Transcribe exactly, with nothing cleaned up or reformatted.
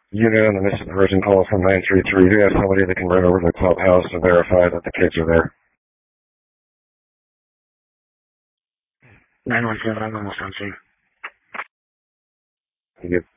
Unit on the missing person call from nine three three. Do you have somebody that can run over to the clubhouse and verify that the kids are there? nine one seven, I'm almost on scene. You